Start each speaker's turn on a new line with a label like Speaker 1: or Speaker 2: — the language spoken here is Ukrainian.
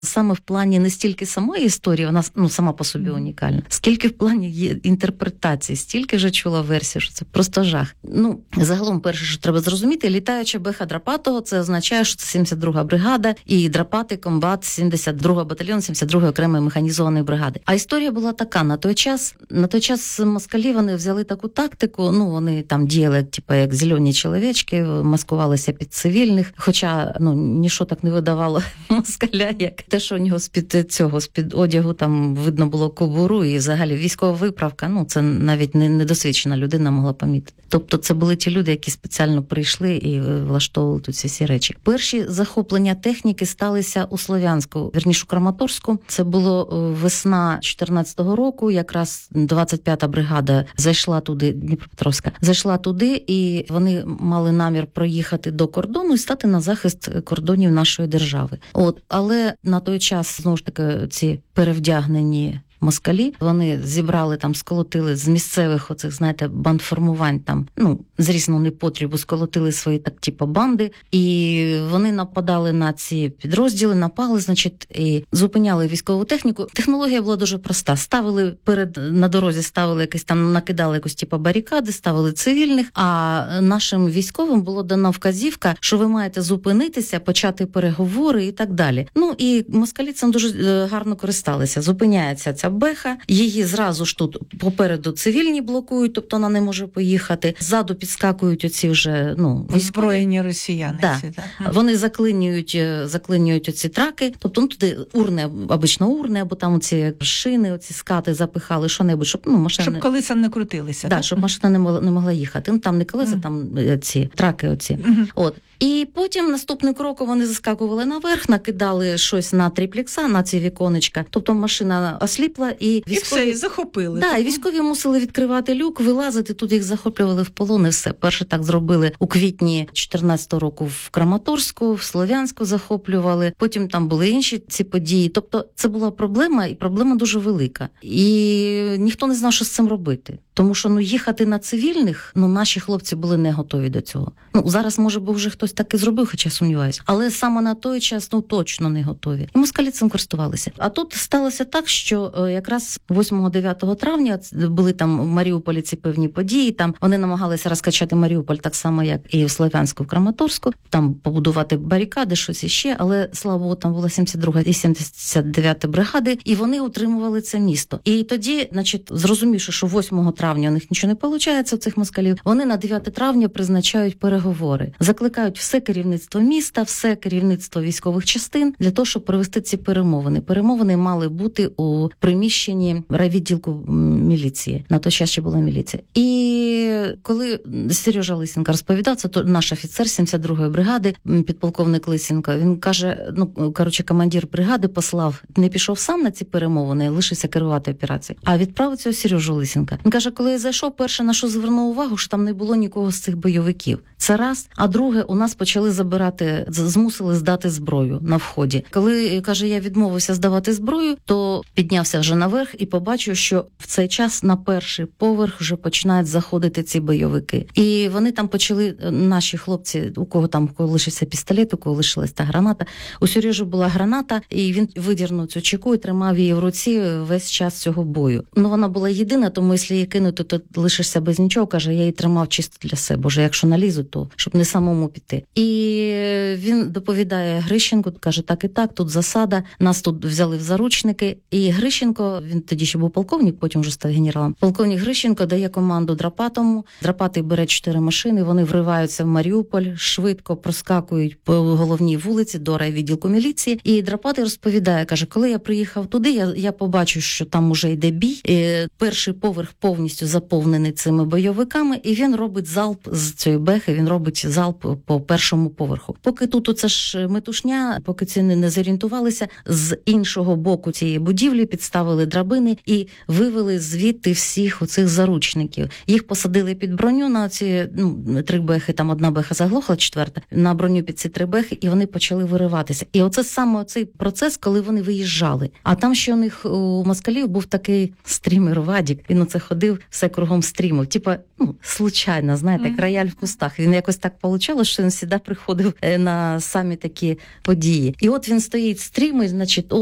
Speaker 1: саме в плані не стільки самої історії, вона сама по собі унікальна, скільки в плані інтерпретації, стільки вже чула версію, що це просто жах. Загалом, перше, що треба зрозуміти, літаюча беха Драпатого, це означає, що це 72-га бригада і Драпатий комбат 72-го батальйону 72-ї окремої механізованої бригади. А історія була така, на той час москалі вони взяли таку тактику, вони там діяли, як зелені чоловічки, маскувалися під цивільних, хоча, ніщо так не видавало москаля, як те, що у нього з-під одягу там видно було кобуру, і взагалі військова виправка, це навіть недосвідчена людина могла помітити. Тобто це були ті люди, які спеціально прийшли і влаштовували тут всі речі. Перші захоплення техніки сталися у Слов'янську, вірніше у Краматорську. Це було весна 14-го року, якраз 25-та бригада зайшла туди, Дніпропетровська, зайшла туди, і вони мали намір проїхати до кордону і стати на захист кордонів нашої держави. Але на той час, знову ж таки, ці перевдягнені москалі, вони зібрали там, сколотили з місцевих оцих, бандформувань там, з різного непотрібу сколотили свої банди, і вони нападали на ці підрозділи, напали, і зупиняли військову техніку. Технологія була дуже проста. На дорозі ставили якісь там, накидали якусь барикади, ставили цивільних, а нашим військовим було дана вказівка, що ви маєте зупинитися, почати переговори і так далі. І москалі цим дуже гарно користалися. Зупиняється ця беха, її зразу ж тут попереду цивільні блокують, тобто вона не може поїхати. Ззаду підскакують оці вже,
Speaker 2: озброєні росіяни.
Speaker 1: Да. Вони заклинюють оці траки, тобто туди обично урни, або там оці шини, оці скати запихали, що-небудь, щоб машина...
Speaker 2: Щоб колеса не крутилися.
Speaker 1: Да, щоб машина не могла їхати. Там не колеса, там ці траки оці. І потім наступним кроком вони заскакували наверх, накидали щось на триплекса, на ці віконечка. Тобто машина осліпла, і військові...
Speaker 2: І все, і захопили.
Speaker 1: Да, і військові мусили відкривати люк, вилазити, тут їх захоплювали в полон, і все. Перше так зробили у квітні 14-го року в Краматорську, в Слов'янську захоплювали. Потім там були інші ці події. Тобто це була проблема, і проблема дуже велика. І ніхто не знав, що з цим робити. Тому що, їхати на цивільних, наші хлопці були не готові до цього. Зараз, може, бо вже хтось так і зробив, хоча сумніваюся. Але саме на той час, точно не готові. І москалі цим користувалися. А тут сталося так, що якраз 8-9 травня були там в Маріуполі ці певні події, там вони намагалися розкачати Маріуполь так само, як і в Слов'янську, в Краматорську, там побудувати барикади, щось іще, але, слава Богу, там була 72 і 79 бригади, і вони утримували це місто. І тоді, зрозумівши, що 8 травня у них нічого не виходить, у цих москалів, вони на 9 травня призначають переговори. Закликають все керівництво міста, все керівництво військових частин для того, щоб провести ці перемовини. Перемовини мали бути у приміщенні райвідділку міліції. На той час ще була міліція. І коли Сережа Лисенко розповідав, це наш офіцер 72-ї бригади, підполковник Лисенко, він каже, командир бригади послав, не пішов сам на ці перемовини, лишився керувати операцією, а відправив цього Сережу Лисенка. Він каже, коли я зайшов, перше, на що звернув увагу, що там не було нікого з цих бойовиків. Це раз. А друге, у нас почали змусили здати зброю на вході. Коли, каже, я відмовився здавати зброю, то піднявся вже наверх і побачив, що в цей час на перший поверх вже починають заходити ці бойовики. І вони там почали, наші хлопці, у кого лишився пістолет, у кого лишилась та граната. У Сережі була граната, і він видірнув цю чеку і тримав її в руці весь час цього бою. Вона була єдина, тому якщо її кинути, то лишишся без нічого. Каже, я її тримав чисто для себе. Боже, якщо налізу, то щоб не самому піти. І він доповідає Грищенку, каже, так і так, тут засада, нас тут взяли в заручники. І Грищенко, він тоді ще був полковник, потім вже став генералом. Полковник Грищенко дає команду Драпатому. Драпатий бере 4 машини, вони вриваються в Маріуполь, швидко проскакують по головній вулиці до райвідділку міліції. І Драпатий розповідає, каже, коли я приїхав туди, я побачив, що там уже йде бій. Перший поверх повністю заповнений цими бойовиками, і він робить залп з цієї бехи, він робить залп по першому поверху. Поки тут оце ж метушня, поки ці не зорієнтувалися, з іншого боку цієї будівлі підставили драбини і вивели звідти всіх оцих заручників. Їх посадили під броню на ці 3 бехи, там 1 беха заглохла, 4-та, на броню під ці 3 бехи, і вони почали вириватися. І оце саме цей процес, коли вони виїжджали. А там ще у них, у москалів, був такий стрімер Вадік, він оце ходив, все кругом стрімив. Типа, случайно, знаєте, як рояль в кустах. Він якось так получалось, що він завжди приходив на самі такі події. І от він стоїть, стрімить, значить,